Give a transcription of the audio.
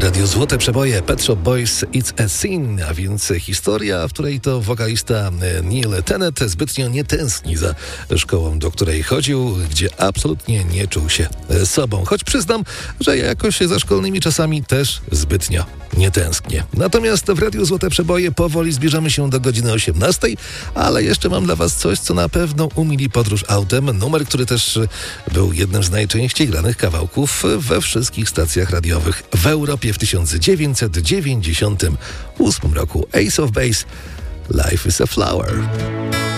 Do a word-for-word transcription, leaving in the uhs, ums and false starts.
Radio Złote Przeboje, Pet Shop Boys, It's a Sin, a więc historia, w której to wokalista Neil Tennant zbytnio nie tęskni za szkołą, do której chodził, gdzie absolutnie nie czuł się sobą. Choć przyznam, że ja jakoś za szkolnymi czasami też zbytnio nie tęsknię. Natomiast w Radiu Złote Przeboje powoli zbliżamy się do godziny osiemnastej, ale jeszcze mam dla was coś, co na pewno umili podróż autem. Numer, który też był jednym z najczęściej granych kawałków we wszystkich stacjach radiowych w Europie w tysiąc dziewięćset dziewięćdziesiątym ósmym roku. Ace of Base, Life is a Flower.